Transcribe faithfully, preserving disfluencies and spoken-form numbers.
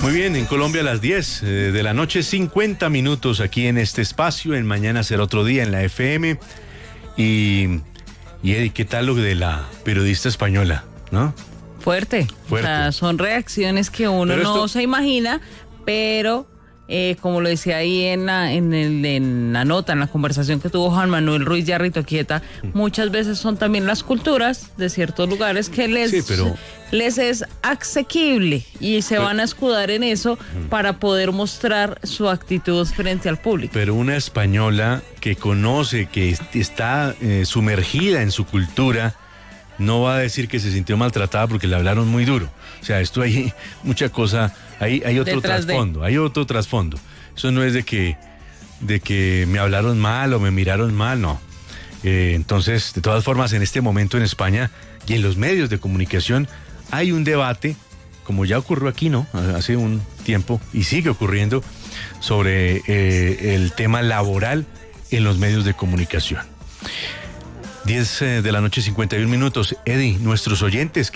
Muy bien, en Colombia a las diez eh, de la noche, cincuenta minutos aquí en este espacio, en Mañana Será Otro Día en la F M. Y, y Eddie, ¿qué tal lo de la periodista española, no? Fuerte. Fuerte. O sea, son reacciones que uno Pero no esto... se imagina, pero eh, como lo decía ahí en la, en, el, en la nota, en la conversación que tuvo Juan Manuel Ruiz de Arritoquieta, muchas veces son también las culturas de ciertos lugares que les, sí, pero... les es asequible y se pero... van a escudar en eso para poder mostrar su actitud frente al público. Pero una española que conoce, que está eh, sumergida en su cultura, no va a decir que se sintió maltratada porque le hablaron muy duro. O sea, esto hay mucha cosa, hay, hay otro Detrás trasfondo, de... hay otro trasfondo. Eso no es de que, de que me hablaron mal o me miraron mal, no. Eh, entonces, de todas formas, en este momento en España y en los medios de comunicación hay un debate, como ya ocurrió aquí, ¿no? Hace un tiempo y sigue ocurriendo, sobre eh, el tema laboral en los medios de comunicación. diez de la noche, cincuenta y un minutos. Eddie, nuestros oyentes